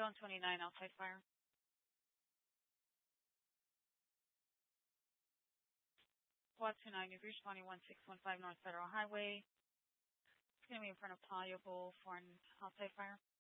Zone 29 outside fire. Quad 29, you've reached 21615 North Federal Highway. It's going to be in front of Talia Bowl for an outside fire.